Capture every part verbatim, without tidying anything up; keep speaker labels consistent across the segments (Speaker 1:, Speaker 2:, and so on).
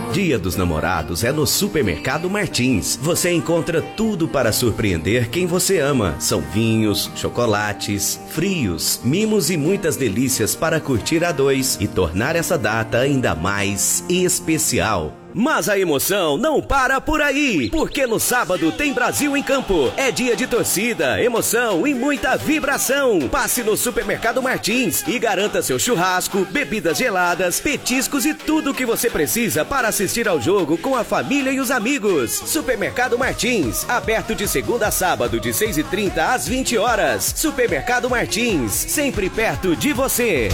Speaker 1: Dia dos Namorados é no Supermercado Martins. Você encontra tudo para surpreender quem você ama. São vinhos, chocolates, frios, mimos e muitas delícias para curtir a dois e tornar essa data ainda mais especial. Mas a emoção não para por aí, porque no sábado tem Brasil em Campo. É dia de torcida, emoção e muita vibração. Passe no Supermercado Martins e garanta seu churrasco, bebidas geladas, petiscos e tudo o que você precisa para assistir ao jogo com a família e os amigos. Supermercado Martins, aberto de segunda a sábado de seis e trinta às vinte horas. Supermercado Martins, sempre perto de você.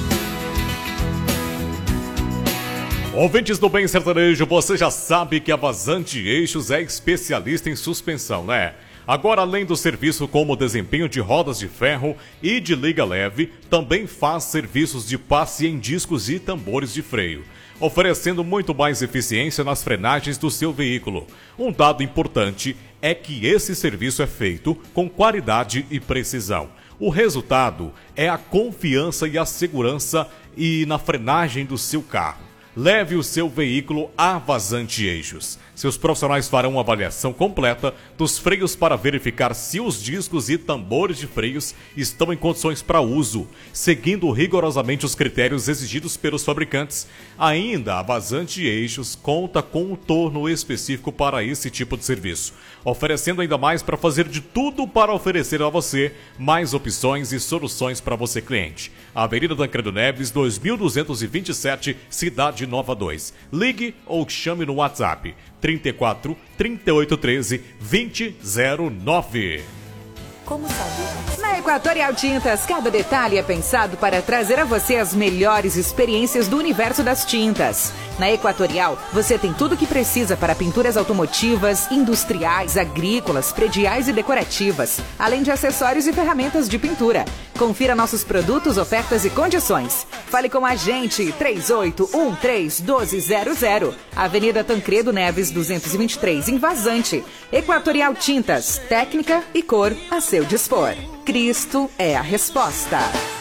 Speaker 2: Ouvintes do Bem Sertanejo, você já sabe que a Vazante Eixos é especialista em suspensão, né? Agora, além do serviço como desempenho de rodas de ferro e de liga leve, também faz serviços de passe em discos e tambores de freio, oferecendo muito mais eficiência nas frenagens do seu veículo. Um dado importante é que esse serviço é feito com qualidade e precisão. O resultado é a confiança e a segurança e na frenagem do seu carro. Leve o seu veículo à Vazante Eixos. Seus profissionais farão uma avaliação completa dos freios para verificar se os discos e tambores de freios estão em condições para uso, seguindo rigorosamente os critérios exigidos pelos fabricantes. Ainda, a Vazante Eixos conta com um torno específico para esse tipo de serviço, oferecendo ainda mais para fazer de tudo para oferecer a você mais opções e soluções para você, cliente. Avenida Tancredo Neves, dois mil duzentos e vinte e sete, Cidade Nova dois. Ligue ou chame no WhatsApp trinta e quatro, trinta e oito, treze, vinte, zero nove.
Speaker 3: Como saber? Na Equatorial Tintas, cada detalhe é pensado para trazer a você as melhores experiências do universo das tintas. Na Equatorial, você tem tudo o que precisa para pinturas automotivas, industriais, agrícolas, prediais e decorativas, além de acessórios e ferramentas de pintura. Confira nossos produtos, ofertas e condições. Fale com a gente, três oito um três, um dois zero zero. Avenida Tancredo Neves, duzentos e vinte e três, em Vazante. Equatorial Tintas, técnica e cor a seu dispor. Cristo é a resposta.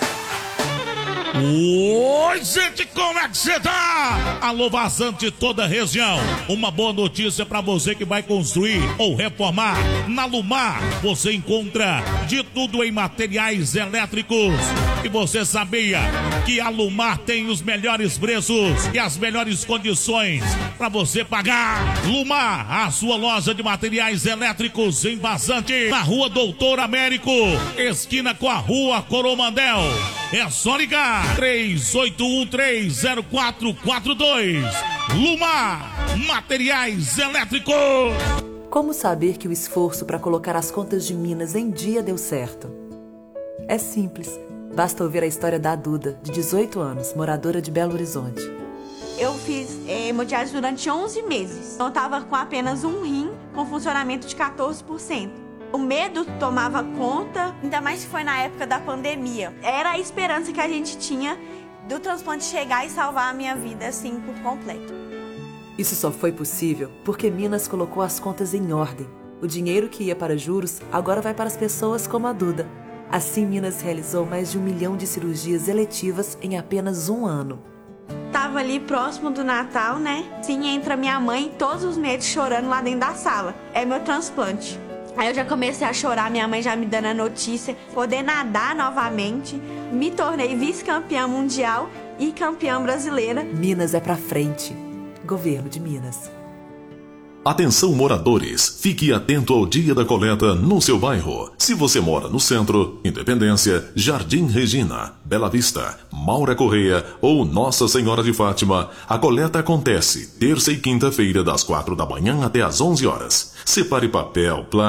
Speaker 4: Oi, gente, como é que você tá? Alô, Vazante, toda a região. Uma boa notícia pra você que vai construir ou reformar. Na Lumar, você encontra de tudo em materiais elétricos. E você sabia que a Lumar tem os melhores preços e as melhores condições pra você pagar? Lumar, a sua loja de materiais elétricos em Vazante, na Rua Doutor Américo, esquina com a Rua Coromandel. É só ligar três oito um três, zero quatro quatro dois. Lumar, materiais elétricos.
Speaker 5: Como saber que o esforço para colocar as contas de Minas em dia deu certo? É simples. Basta ouvir a história da Duda, de dezoito anos, moradora de Belo Horizonte.
Speaker 6: Eu fiz é, hemodiálise durante onze meses. Eu estava com apenas um rim, com funcionamento de quatorze por cento. O medo tomava conta, ainda mais que foi na época da pandemia. Era a esperança que a gente tinha do transplante chegar e salvar a minha vida, assim, por completo.
Speaker 5: Isso só foi possível porque Minas colocou as contas em ordem. O dinheiro que ia para juros agora vai para as pessoas como a Duda. Assim, Minas realizou mais de um milhão de cirurgias eletivas em apenas um ano.
Speaker 6: Tava ali próximo do Natal, né? Sim, entra minha mãe todos os meses chorando lá dentro da sala. É meu transplante. Aí eu já comecei a chorar, minha mãe já me dando a notícia, poder nadar novamente. Me tornei vice-campeã mundial e campeã brasileira.
Speaker 5: Minas é pra frente. Governo de Minas.
Speaker 7: Atenção, moradores, fique atento ao dia da coleta no seu bairro. Se você mora no centro, Independência, Jardim Regina, Bela Vista, Maura Correia ou Nossa Senhora de Fátima, a coleta acontece terça e quinta-feira das quatro da manhã até às onze horas. Separe papel, plástico,